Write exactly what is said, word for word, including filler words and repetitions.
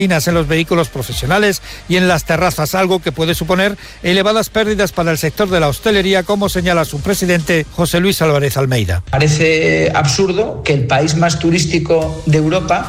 en los vehículos profesionales y en las terrazas, algo que puede suponer elevadas pérdidas para el sector de la hostelería, como señala su presidente José Luis Álvarez Almeida. Parece absurdo que el país más turístico de Europa